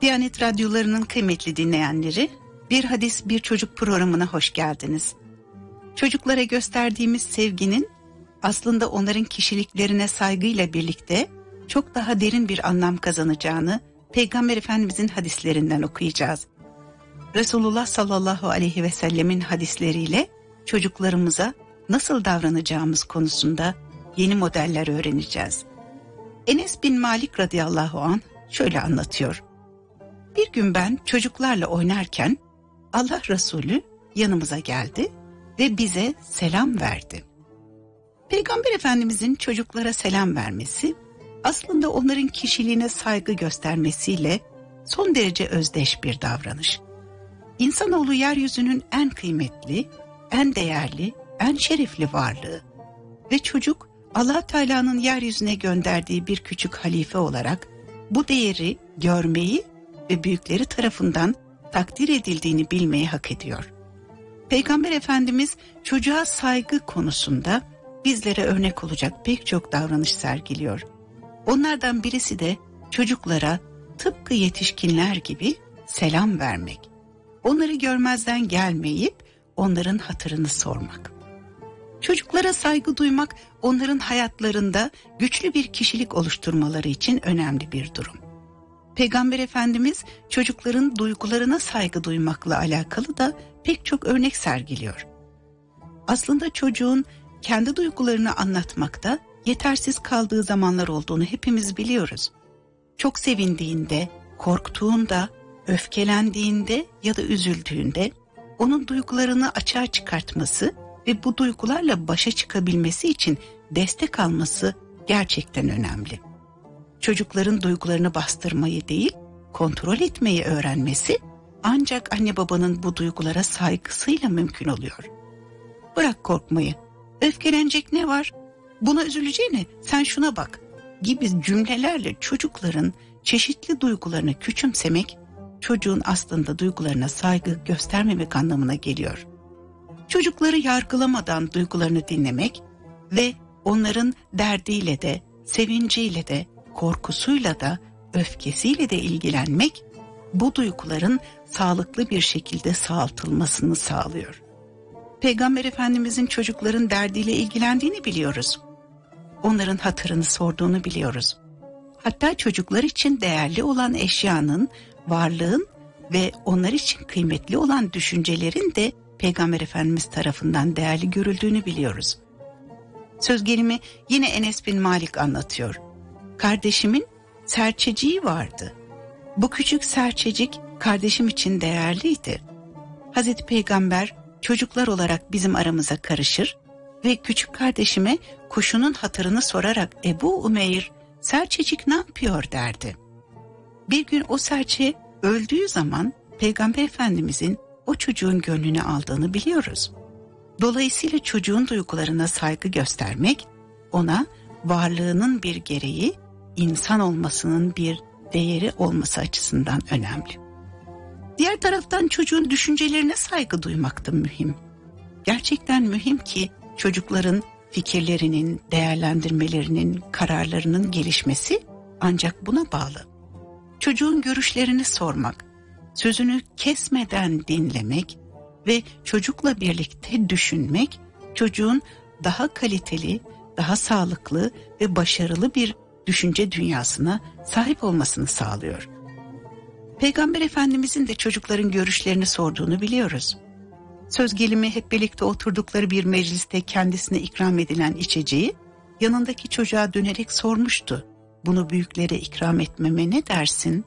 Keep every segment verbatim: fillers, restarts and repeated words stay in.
Diyanet Radyoları'nın kıymetli dinleyenleri, Bir Hadis Bir Çocuk programına hoş geldiniz. Çocuklara gösterdiğimiz sevginin aslında onların kişiliklerine saygıyla birlikte çok daha derin bir anlam kazanacağını Peygamber Efendimizin hadislerinden okuyacağız. Resulullah sallallahu aleyhi ve sellemin hadisleriyle çocuklarımıza nasıl davranacağımız konusunda yeni modeller öğreneceğiz. Enes bin Malik radıyallahu anh şöyle anlatıyor. Bir gün ben çocuklarla oynarken Allah Resulü yanımıza geldi ve bize selam verdi. Peygamber Efendimizin çocuklara selam vermesi aslında onların kişiliğine saygı göstermesiyle son derece özdeş bir davranış. İnsanoğlu yeryüzünün en kıymetli, en değerli, en şerefli varlığı ve çocuk Allah Teala'nın yeryüzüne gönderdiği bir küçük halife olarak bu değeri görmeyi ve büyükleri tarafından takdir edildiğini bilmeyi hak ediyor. Peygamber Efendimiz çocuğa saygı konusunda bizlere örnek olacak pek çok davranış sergiliyor. Onlardan birisi de çocuklara tıpkı yetişkinler gibi selam vermek. Onları görmezden gelmeyip onların hatırını sormak. Çocuklara saygı duymak onların hayatlarında güçlü bir kişilik oluşturmaları için önemli bir durum. Peygamber Efendimiz çocukların duygularına saygı duymakla alakalı da pek çok örnek sergiliyor. Aslında çocuğun kendi duygularını anlatmakta yetersiz kaldığı zamanlar olduğunu hepimiz biliyoruz. Çok sevindiğinde, korktuğunda, öfkelendiğinde ya da üzüldüğünde onun duygularını açığa çıkartması ve bu duygularla başa çıkabilmesi için destek alması gerçekten önemli. Çocukların duygularını bastırmayı değil, kontrol etmeyi öğrenmesi ancak anne babanın bu duygulara saygısıyla mümkün oluyor. Bırak korkmayı, öfkelenecek ne var? Buna üzüleceğine sen şuna bak gibi cümlelerle çocukların çeşitli duygularını küçümsemek, çocuğun aslında duygularına saygı göstermemek anlamına geliyor. Çocukları yargılamadan duygularını dinlemek ve onların derdiyle de, sevinciyle de, korkusuyla da, öfkesiyle de ilgilenmek, bu duyguların sağlıklı bir şekilde sağaltılmasını sağlıyor. Peygamber Efendimizin çocukların derdiyle ilgilendiğini biliyoruz. Onların hatırını sorduğunu biliyoruz. Hatta çocuklar için değerli olan eşyanın, varlığın ve onlar için kıymetli olan düşüncelerin de Peygamber Efendimiz tarafından değerli görüldüğünü biliyoruz. Söz gelimi yine Enes bin Malik anlatıyor. Kardeşimin serçeciği vardı. Bu küçük serçecik kardeşim için değerliydi. Hazreti Peygamber çocuklar olarak bizim aramıza karışır ve küçük kardeşime kuşunun hatırını sorarak Ebu Umeyr, serçecik ne yapıyor derdi. Bir gün o serçe öldüğü zaman Peygamber Efendimizin o çocuğun gönlünü aldığını biliyoruz. Dolayısıyla çocuğun duygularına saygı göstermek, ona varlığının bir gereği, insan olmasının bir değeri olması açısından önemli. Diğer taraftan çocuğun düşüncelerine saygı duymak da mühim. Gerçekten mühim ki çocukların fikirlerinin, değerlendirmelerinin, kararlarının gelişmesi ancak buna bağlı. Çocuğun görüşlerini sormak, sözünü kesmeden dinlemek ve çocukla birlikte düşünmek, çocuğun daha kaliteli, daha sağlıklı ve başarılı bir düşünce dünyasına sahip olmasını sağlıyor. Peygamber Efendimizin de çocukların görüşlerini sorduğunu biliyoruz. Söz gelimi hep birlikte oturdukları bir mecliste kendisine ikram edilen içeceği yanındaki çocuğa dönerek sormuştu. Bunu büyüklere ikram etmeme ne dersin?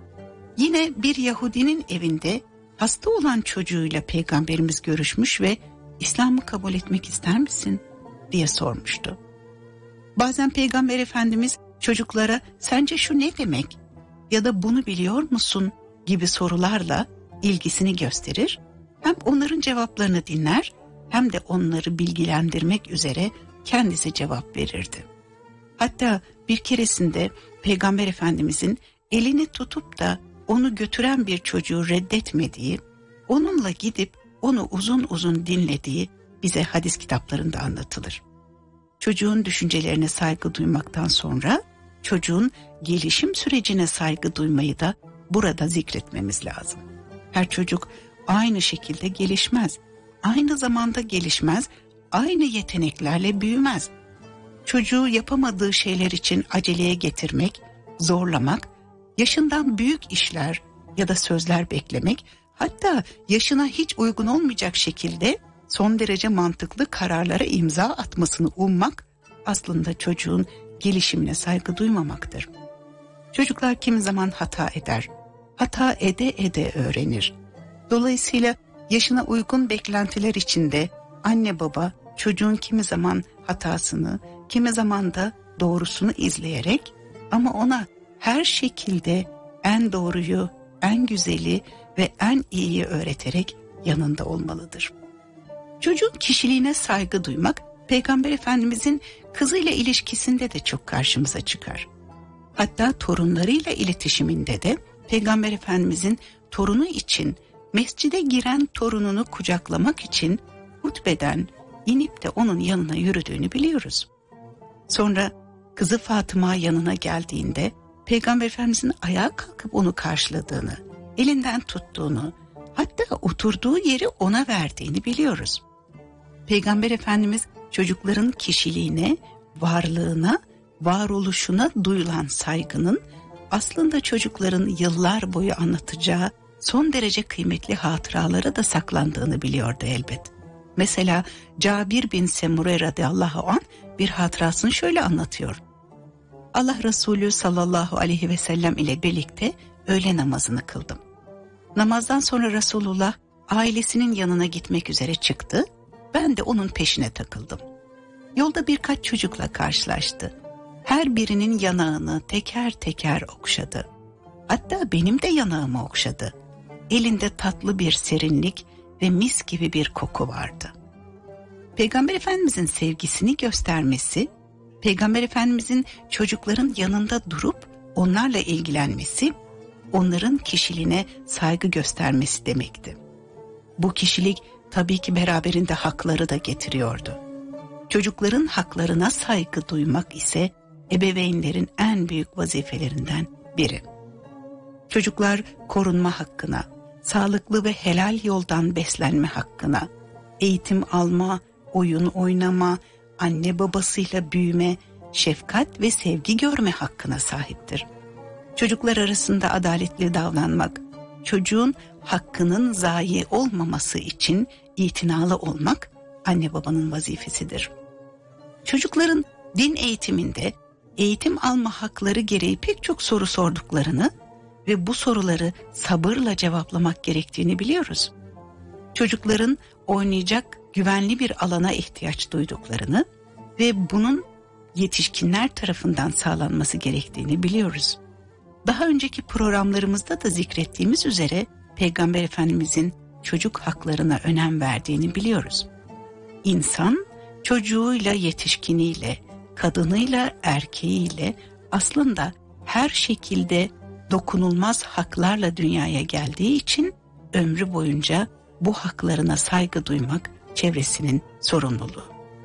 Yine bir Yahudinin evinde hasta olan çocuğuyla Peygamberimiz görüşmüş ve İslam'ı kabul etmek ister misin diye sormuştu. Bazen Peygamber Efendimiz çocuklara sence şu ne demek ya da bunu biliyor musun gibi sorularla ilgisini gösterir, hem onların cevaplarını dinler hem de onları bilgilendirmek üzere kendisi cevap verirdi. Hatta bir keresinde Peygamber Efendimizin elini tutup da onu götüren bir çocuğu reddetmediği, onunla gidip onu uzun uzun dinlediği bize hadis kitaplarında anlatılır. Çocuğun düşüncelerine saygı duymaktan sonra çocuğun gelişim sürecine saygı duymayı da burada zikretmemiz lazım. Her çocuk aynı şekilde gelişmez. Aynı zamanda gelişmez, aynı yeteneklerle büyümez. Çocuğu yapamadığı şeyler için aceleye getirmek, zorlamak, yaşından büyük işler ya da sözler beklemek, hatta yaşına hiç uygun olmayacak şekilde son derece mantıklı kararlara imza atmasını ummak aslında çocuğun gelişimine saygı duymamaktır. Çocuklar kimi zaman hata eder, hata ede ede öğrenir. Dolayısıyla yaşına uygun beklentiler içinde anne baba çocuğun kimi zaman hatasını, kimi zaman da doğrusunu izleyerek ama ona her şekilde en doğruyu, en güzeli ve en iyiyi öğreterek yanında olmalıdır. Çocuğun kişiliğine saygı duymak, Peygamber Efendimizin kızıyla ilişkisinde de çok karşımıza çıkar. Hatta torunlarıyla iletişiminde de Peygamber Efendimizin torunu için, mescide giren torununu kucaklamak için hutbeden inip de onun yanına yürüdüğünü biliyoruz. Sonra kızı Fatıma yanına geldiğinde Peygamber Efendimizin ayağa kalkıp onu karşıladığını, elinden tuttuğunu, hatta oturduğu yeri ona verdiğini biliyoruz. Peygamber Efendimiz çocukların kişiliğine, varlığına, varoluşuna duyulan saygının aslında çocukların yıllar boyu anlatacağı son derece kıymetli hatıralara da saklandığını biliyordu elbet. Mesela Cabir bin Semure radıyallahu anh bir hatırasını şöyle anlatıyor. Allah Resulü sallallahu aleyhi ve sellem ile birlikte öğle namazını kıldım. Namazdan sonra Resulullah ailesinin yanına gitmek üzere çıktı. Ben de onun peşine takıldım. Yolda birkaç çocukla karşılaştı. Her birinin yanağını teker teker okşadı. Hatta benim de yanağımı okşadı. Elinde tatlı bir serinlik ve mis gibi bir koku vardı. Peygamber Efendimizin sevgisini göstermesi, Peygamber Efendimizin çocukların yanında durup onlarla ilgilenmesi, onların kişiliğine saygı göstermesi demekti. Bu kişilik tabii ki beraberinde hakları da getiriyordu. Çocukların haklarına saygı duymak ise ebeveynlerin en büyük vazifelerinden biri. Çocuklar korunma hakkına, sağlıklı ve helal yoldan beslenme hakkına, eğitim alma, oyun oynama, anne babasıyla büyüme, şefkat ve sevgi görme hakkına sahiptir. Çocuklar arasında adaletli davranmak, çocuğun hakkının zayi olmaması için itinalı olmak anne babanın vazifesidir. Çocukların din eğitiminde eğitim alma hakları gereği pek çok soru sorduklarını ve bu soruları sabırla cevaplamak gerektiğini biliyoruz. Çocukların oynayacak güvenli bir alana ihtiyaç duyduklarını ve bunun yetişkinler tarafından sağlanması gerektiğini biliyoruz. Daha önceki programlarımızda da zikrettiğimiz üzere Peygamber Efendimizin çocuk haklarına önem verdiğini biliyoruz. İnsan çocuğuyla, yetişkiniyle, kadınıyla, erkeğiyle aslında her şekilde dokunulmaz haklarla dünyaya geldiği için ömrü boyunca bu haklarına saygı duymak çevresinin sorumluluğu.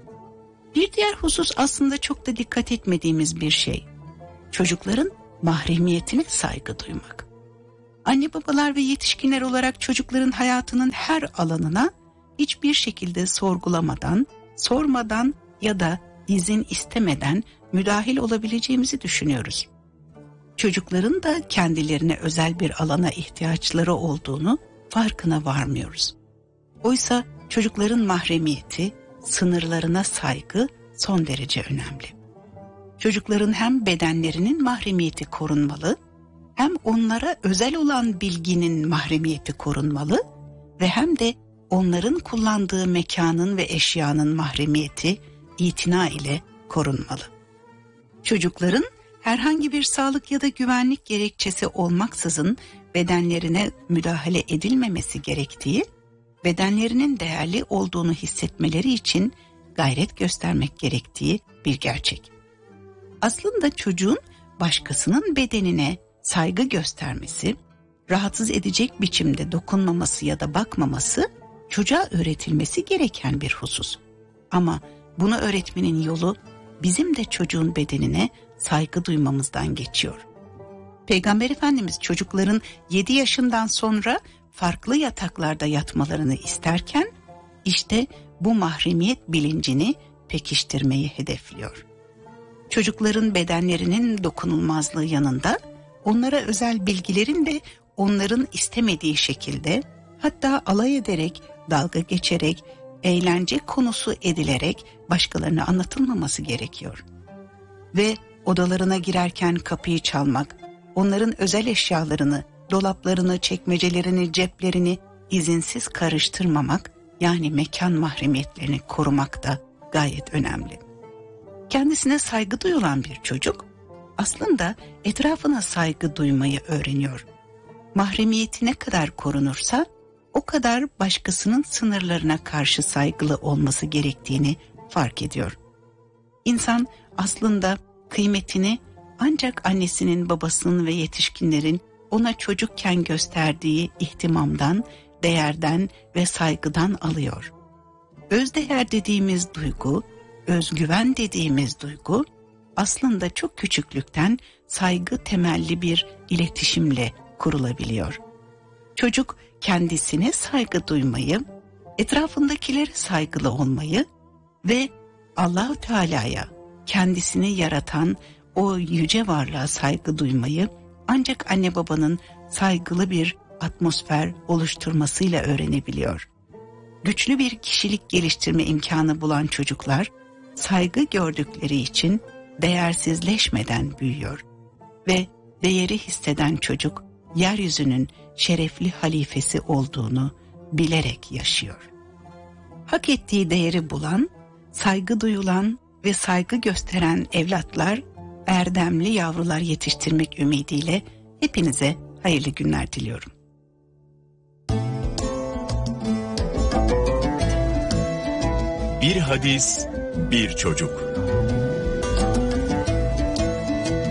Bir diğer husus aslında çok da dikkat etmediğimiz bir şey. Çocukların mahremiyetine saygı duymak. Anne babalar ve yetişkinler olarak çocukların hayatının her alanına hiçbir şekilde sorgulamadan, sormadan ya da izin istemeden müdahil olabileceğimizi düşünüyoruz. Çocukların da kendilerine özel bir alana ihtiyaçları olduğunu farkına varmıyoruz. Oysa çocukların mahremiyeti, sınırlarına saygı son derece önemli. Çocukların hem bedenlerinin mahremiyeti korunmalı, hem onlara özel olan bilginin mahremiyeti korunmalı ve hem de onların kullandığı mekanın ve eşyanın mahremiyeti itina ile korunmalı. Çocukların herhangi bir sağlık ya da güvenlik gerekçesi olmaksızın bedenlerine müdahale edilmemesi gerektiği, bedenlerinin değerli olduğunu hissetmeleri için gayret göstermek gerektiği bir gerçek. Aslında çocuğun başkasının bedenine saygı göstermesi, rahatsız edecek biçimde dokunmaması ya da bakmaması çocuğa öğretilmesi gereken bir husus. Ama bunu öğretmenin yolu bizim de çocuğun bedenine saygı duymamızdan geçiyor. Peygamber Efendimiz çocukların yedi yaşından sonra farklı yataklarda yatmalarını isterken işte bu mahremiyet bilincini pekiştirmeyi hedefliyor. Çocukların bedenlerinin dokunulmazlığı yanında onlara özel bilgilerin de onların istemediği şekilde, hatta alay ederek, dalga geçerek, eğlence konusu edilerek başkalarına anlatılmaması gerekiyor. Ve odalarına girerken kapıyı çalmak, onların özel eşyalarını, dolaplarını, çekmecelerini, ceplerini izinsiz karıştırmamak, yani mekan mahremiyetlerini korumak da gayet önemli. Kendisine saygı duyulan bir çocuk aslında etrafına saygı duymayı öğreniyor. Mahremiyeti ne kadar korunursa o kadar başkasının sınırlarına karşı saygılı olması gerektiğini fark ediyor. İnsan aslında kıymetini ancak annesinin, babasının ve yetişkinlerin ona çocukken gösterdiği ihtimamdan, değerden ve saygıdan alıyor. Özdeğer dediğimiz duygu, özgüven dediğimiz duygu aslında çok küçüklükten saygı temelli bir iletişimle kurulabiliyor. Çocuk kendisine saygı duymayı, etrafındakilere saygılı olmayı ve Allah-u Teala'ya, kendisini yaratan o yüce varlığa saygı duymayı ancak anne babanın saygılı bir atmosfer oluşturmasıyla öğrenebiliyor. Güçlü bir kişilik geliştirme imkanı bulan çocuklar saygı gördükleri için değersizleşmeden büyüyor ve değeri hisseden çocuk yeryüzünün şerefli halifesi olduğunu bilerek yaşıyor. Hak ettiği değeri bulan, saygı duyulan ve saygı gösteren evlatlar, erdemli yavrular yetiştirmek ümidiyle hepinize hayırlı günler diliyorum. Bir hadis, bir çocuk.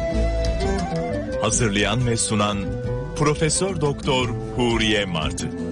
Hazırlayan ve sunan Profesör Doktor Huriye Martı.